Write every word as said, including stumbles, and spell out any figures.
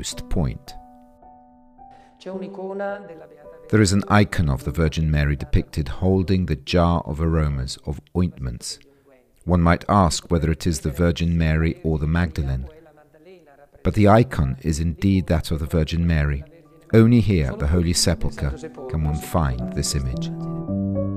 utmost point. There is an icon of the Virgin Mary depicted holding the jar of aromas, of ointments. One might ask whether it is the Virgin Mary or the Magdalene. But the icon is indeed that of the Virgin Mary. Only here at the Holy Sepulchre can one find this image.